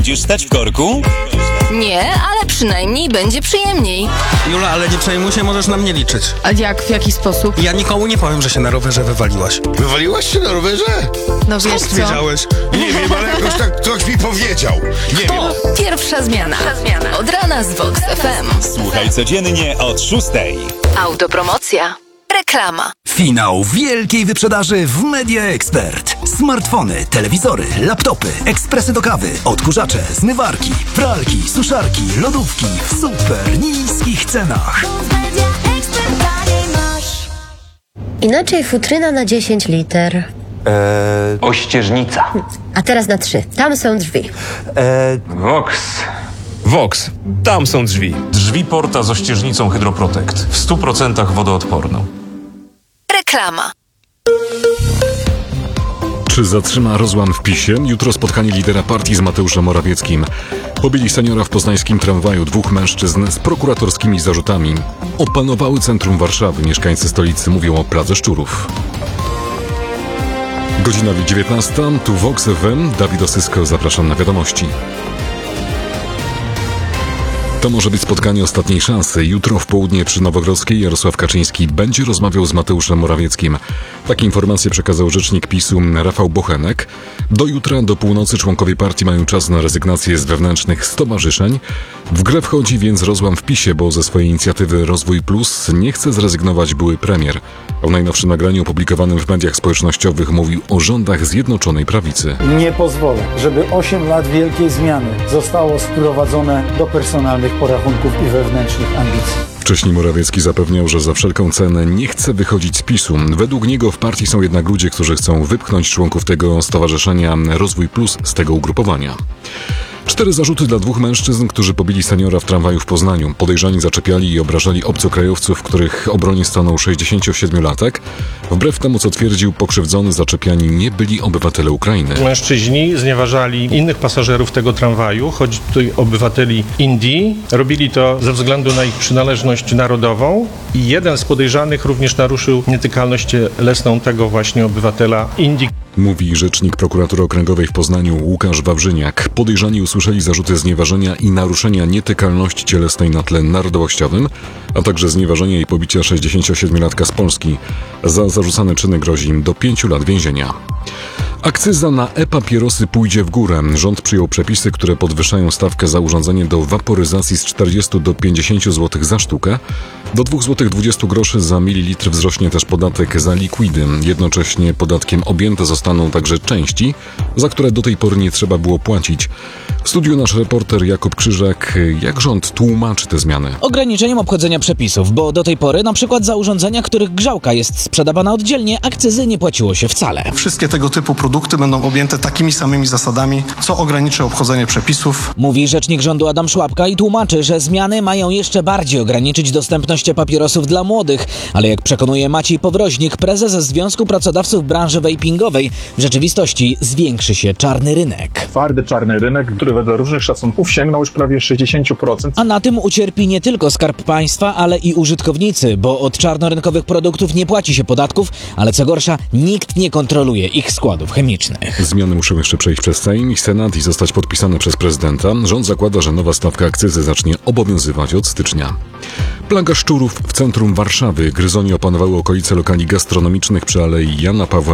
Będziesz stać w korku? Nie, ale przynajmniej będzie przyjemniej. Jula, ale nie przejmuj się, możesz na mnie liczyć. A jak? W jaki sposób? Ja nikomu nie powiem, że się na rowerze wywaliłaś. Wywaliłaś się na rowerze? No wiesz co? Wiedziałeś? Nie wiem, ale jakoś tak ktoś mi powiedział. Nie wiem. Pierwsza zmiana. Od rana z Vox FM. Słuchaj codziennie od 6:00. Autopromocja. Reklama. Finał wielkiej wyprzedaży w Media Expert. Smartfony, telewizory, laptopy, ekspresy do kawy, odkurzacze, zmywarki, pralki, suszarki, lodówki w super niskich cenach. Inaczej futryna na 10 liter. Ościeżnica. A teraz na 3. Tam są drzwi. Vox. Tam są drzwi. Drzwi porta z ościeżnicą Hydroprotect. W 100% wodoodporną. Reklama. Czy zatrzyma rozłam w PiS-ie? Jutro spotkanie lidera partii z Mateuszem Morawieckim. Pobili seniora w poznańskim tramwaju 2 mężczyzn z prokuratorskimi zarzutami. Opanowały centrum Warszawy. Mieszkańcy stolicy mówią o pladze szczurów. Godzina 19. Tu Vox FM. Dawid Osysko, zapraszam na wiadomości. To może być spotkanie ostatniej szansy. Jutro w południe przy Nowogrodzkiej Jarosław Kaczyński będzie rozmawiał z Mateuszem Morawieckim. Takie informacje przekazał rzecznik PiS-u Rafał Bochenek. Do jutra, do północy członkowie partii mają czas na rezygnację z wewnętrznych stowarzyszeń. W grę wchodzi więc rozłam w PiS-ie, bo ze swojej inicjatywy Rozwój Plus nie chce zrezygnować były premier. O najnowszym nagraniu opublikowanym w mediach społecznościowych mówił o rządach Zjednoczonej Prawicy. Nie pozwolę, żeby 8 lat wielkiej zmiany zostało sprowadzone do personalnych porachunków i wewnętrznych ambicji. Wcześniej Morawiecki zapewniał, że za wszelką cenę nie chce wychodzić z PiS-u. Według niego w partii są jednak ludzie, którzy chcą wypchnąć członków tego stowarzyszenia Rozwój Plus z tego ugrupowania. 4 zarzuty dla 2 mężczyzn, którzy pobili seniora w tramwaju w Poznaniu. Podejrzani zaczepiali i obrażali obcokrajowców, w których obronie stanął 67-latek. Wbrew temu, co twierdził pokrzywdzony, zaczepiani nie byli obywatele Ukrainy. Mężczyźni znieważali innych pasażerów tego tramwaju, choć tutaj obywateli Indii. Robili to ze względu na ich przynależność narodową i jeden z podejrzanych również naruszył nietykalność cielesną tego właśnie obywatela Indii. Mówi rzecznik prokuratury okręgowej w Poznaniu Łukasz Wawrzyniak. Podejrzani usłyszeli zarzuty znieważenia i naruszenia nietykalności cielesnej na tle narodowościowym, a także znieważenia i pobicia 67-latka z Polski. Za zarzucane czyny grozi im do 5 lat więzienia. Akcyza na e-papierosy pójdzie w górę. Rząd przyjął przepisy, które podwyższają stawkę za urządzenie do waporyzacji z 40 do 50 zł za sztukę. Do 2,20 zł za mililitr wzrośnie też podatek za likwidy. Jednocześnie podatkiem objęte zostaną także części, za które do tej pory nie trzeba było płacić. W studiu nasz reporter Jakub Krzyżak. Jak rząd tłumaczy te zmiany? Ograniczeniem obchodzenia przepisów, bo do tej pory na przykład za urządzenia, których grzałka jest sprzedawana oddzielnie, akcyzy nie płaciło się wcale. Wszystkie tego typu produkty będą objęte takimi samymi zasadami, co ograniczy obchodzenie przepisów. Mówi rzecznik rządu Adam Szłapka i tłumaczy, że zmiany mają jeszcze bardziej ograniczyć dostępność papierosów dla młodych. Ale jak przekonuje Maciej Powroźnik, prezes Związku Pracodawców Branży Vapingowej, w rzeczywistości zwiększy się czarny rynek. Twardy czarny rynek, który wedle różnych szacunków sięgnął już prawie 60%. A na tym ucierpi nie tylko Skarb Państwa, ale i użytkownicy, bo od czarnorynkowych produktów nie płaci się podatków, ale co gorsza, nikt nie kontroluje ich składów chemicznych. Zmiany muszą jeszcze przejść przez Sejm i Senat i zostać podpisane przez prezydenta. Rząd zakłada, że nowa stawka akcyzy zacznie obowiązywać od stycznia. Plaga szczurów w centrum Warszawy. Gryzonie opanowały okolice lokali gastronomicznych przy Alei Jana Pawła